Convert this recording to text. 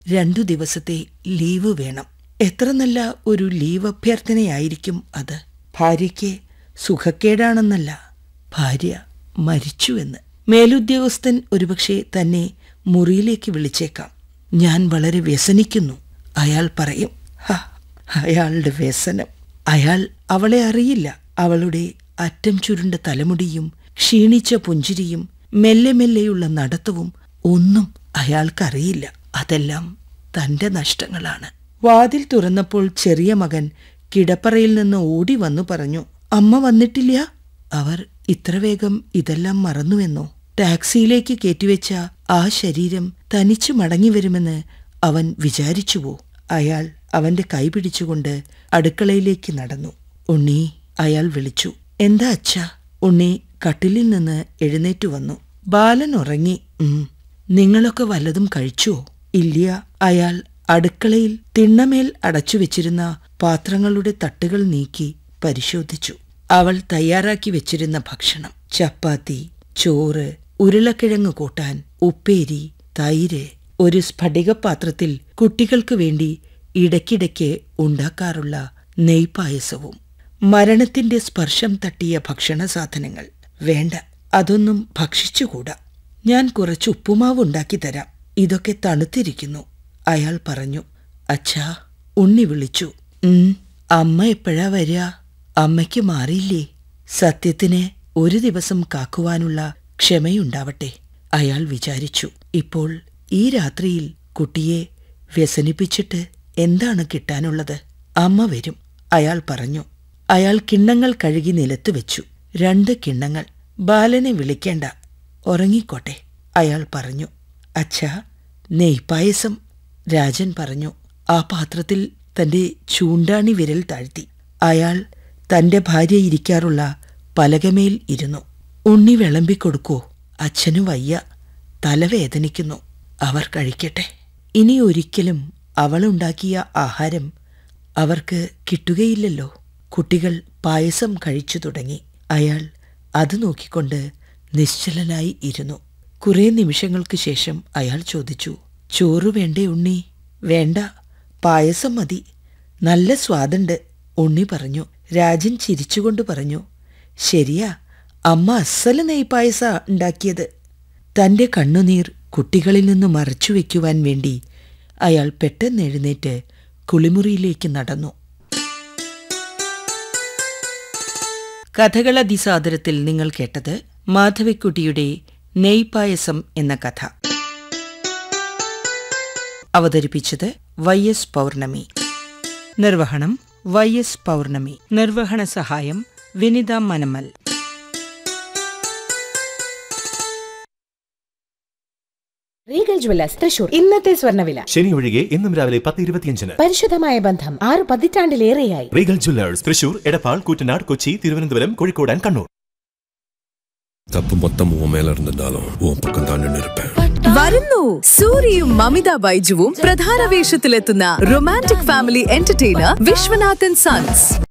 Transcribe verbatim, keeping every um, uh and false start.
രണ്ടു ദിവസത്തെ ലീവ് വേണം. എത്ര നല്ല ഒരു ലീവ് അഭ്യർത്ഥനയായിരിക്കും അത്. ഭാര്യയ്ക്ക് സുഖക്കേടാണെന്നല്ല, ഭാര്യ മരിച്ചുവെന്ന്. മേലുദ്യോഗസ്ഥൻ ഒരുപക്ഷെ തന്നെ മുറിയിലേക്ക് വിളിച്ചേക്കാം. ഞാൻ വളരെ വ്യസനിക്കുന്നു, അയാൾ പറയും. ഹ, അയാളുടെ വ്യസനം. അയാൾ അവളെ അറിയില്ല. അവളുടെ അറ്റം ചുരുണ്ട തലമുടിയും ക്ഷീണിച്ച പുഞ്ചിരിയും മെല്ലെ മെല്ലെയുള്ള നടത്തവും ഒന്നും അയാൾക്കറിയില്ല. അതെല്ലാം തന്റെ നഷ്ടങ്ങളാണ്. വാതിൽ തുറന്നപ്പോൾ ചെറിയ മകൻ കിടപ്പറയിൽ നിന്ന് ഓടി വന്നു പറഞ്ഞു, അമ്മ വന്നിട്ടില്ല? അവർ ഇത്ര വേഗം ഇതെല്ലാം മറന്നുവെന്നോ? ടാക്സിയിലേക്ക് കയറ്റിവെച്ച ആ ശരീരം തനിച്ചു മടങ്ങിവരുമെന്ന് അവൻ വിചാരിച്ചുവോ? അയാൾ അവന്റെ കൈ പിടിച്ചുകൊണ്ട് അടുക്കളയിലേക്ക് നടന്നു. ഉണ്ണി, അയാൾ വിളിച്ചു. എന്താ അച്ഛാ? ഉണ്ണി കട്ടിലിൽ നിന്ന് എഴുന്നേറ്റു വന്നു. ബാലൻ ഉറങ്ങി. ഉം നിങ്ങളൊക്കെ വല്ലതും കഴിച്ചുവോ? ഇല്ല. അയാൾ അടുക്കളയിൽ തിണ്ണമേൽ അടച്ചുവെച്ചിരുന്ന പാത്രങ്ങളുടെ തട്ടുകൾ നീക്കി പരിശോധിച്ചു. അവൾ തയ്യാറാക്കി വെച്ചിരുന്ന ഭക്ഷണം: ചപ്പാത്തി, ചോറ്, ഉരുളക്കിഴങ്ങ് കൂട്ടാൻ, ഉപ്പേരി, തൈര്, ഒരു സ്ഫടികപാത്രത്തിൽ കുട്ടികൾക്ക് വേണ്ടി ഇടയ്ക്കിടയ്ക്ക് ഉണ്ടാക്കാറുള്ള നെയ്പായസവും. മരണത്തിന്റെ സ്പർശം തട്ടിയ ഭക്ഷണ സാധനങ്ങൾ. വേണ്ട, അതൊന്നും ഭക്ഷിച്ചുകൂടാ. ഞാൻ കുറച്ച് ഉപ്പുമാവ് ഉണ്ടാക്കി തരാം. ഇതൊക്കെ തണുത്തിരിക്കുന്നു, അയാൾ പറഞ്ഞു. അച്ഛാ, ഉണ്ണി വിളിച്ചു. ഉം അമ്മ എപ്പോഴാ വരിക? അമ്മയ്ക്ക് മാറിയില്ലേ? സത്യത്തിന് ഒരു ദിവസം കാക്കുവാനുള്ള ക്ഷമയുണ്ടാവട്ടെ, അയാൾ വിചാരിച്ചു. ഇപ്പോൾ ഈ രാത്രിയിൽ കുട്ടിയെ വ്യസനിപ്പിച്ചിട്ട് എന്താണ് കിട്ടാനുള്ളത്? അമ്മ വരും, അയാൾ പറഞ്ഞു. അയാൾ കിണ്ണങ്ങൾ കഴുകി നിലത്ത് വെച്ചു. രണ്ട് കിണ്ണങ്ങൾ. ബാലനെ വിളിക്കേണ്ട, ഉറങ്ങിക്കോട്ടെ, അയാൾ പറഞ്ഞു. അച്ഛാ, നെയ്പായസം, രാജൻ പറഞ്ഞു. ആ പാത്രത്തിൽ തന്റെ ചൂണ്ടാണി വിരൽ താഴ്ത്തി. അയാൾ തന്റെ ഭാര്യ ഇരിക്കാറുള്ള പലകമേൽ ഇരുന്നു. ഉണ്ണി വിളമ്പിക്കൊടുക്കോ? അച്ഛനു വയ്യ, തലവേദനിക്കുന്നു. അവർ കഴിക്കട്ടെ. ഇനി ഒരിക്കലും അവളുണ്ടാക്കിയ ആഹാരം അവർക്ക് കിട്ടുകയില്ലല്ലോ. കുട്ടികൾ പായസം കഴിച്ചു തുടങ്ങി. അയാൾ അത് നോക്കിക്കൊണ്ട് നിശ്ചലനായി ഇരുന്നു. കുറേ നിമിഷങ്ങൾക്ക് ശേഷം അയാൾ ചോദിച്ചു, ചോറ് വേണ്ടേ ഉണ്ണി? വേണ്ട, പായസം മതി, നല്ല സ്വാദുണ്ട്, ഉണ്ണി പറഞ്ഞു. രാജൻ ചിരിച്ചുകൊണ്ട് പറഞ്ഞു, ശരിയാ, അമ്മ അസ്സല് നെയ്പായസ ഉണ്ടാക്കിയത്. തന്റെ കണ്ണുനീർ കുട്ടികളിൽ നിന്ന് മറച്ചുവെക്കുവാൻ വേണ്ടി അയാൾ പെട്ടെന്ന് എഴുന്നേറ്റ് കുളിമുറിയിലേക്ക് നടന്നു. കഥകളതിസാദരത്തിൽ നിങ്ങൾ കേട്ടത് മാധവിക്കുട്ടിയുടെ നെയ്പായസം എന്ന കഥ. അവതരിപ്പിച്ചത് വൈ എസ് പൗർണമി. നിർവഹണം വൈ എസ് പൗർണമി. നിർവഹണ സഹായം വിനിത മനമൽ. Regal Jewellers Thrissur. ഇന്നത്തെ സ്വർണ്ണവില ശനി ഒഴികെ ഇന്നും രാവിലെ പത്ത് ഇരുപത്തിയഞ്ചിന്. പരിശുദ്ധമായ ബന്ധം ആറ് പതിറ്റാണ്ടിലേറെയായി. Regal Jewellers Thrissur, Edappal, Koottanad, Kochi, Thiruvananthapuram, Kozhikode and Kannur. തപ്പ് മൊത്തം ഉൻ മേല ഇരുന്നാലും ഉൻ പക്കം താൻ നിന്നിരുപ്പേൻ. വരുന്നു സൂര്യയും മമിത ബൈജുവും പ്രധാന വേഷത്തിലെത്തുന്ന romantic family entertainer Viswanathan sons.